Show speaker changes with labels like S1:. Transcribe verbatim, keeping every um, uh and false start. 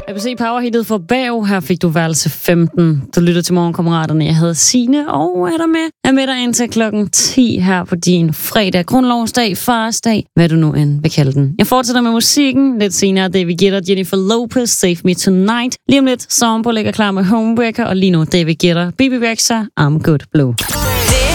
S1: A B C Powerhittet for Bav. Her fik du værelse femten. Du lytter til Morgenkammeraterne. Jeg hedder Signe, og er der med. Jeg er med dig indtil klokken ti her på din fredag. Grundlovsdag, farsdag, hvad du nu end vil kalde den. Jeg fortsætter med musikken. Lidt senere David Guetta, Jennifer Lopez, Save Me Tonight. Lige om lidt, Sombo ligger klar med Homewrecker, og lige nu David Guetta, Baby Rexha, I'm Good Blue.